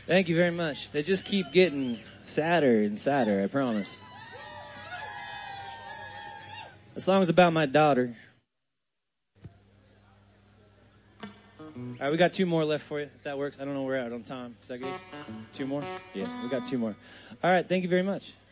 Thank you very much. They just keep getting sadder and sadder, I promise. The song's about my daughter. All right, we got 2 more left for you, if that works. I don't know where we're at on time. Is that good? 2 more? Yeah, we got 2 more. All right, thank you very much.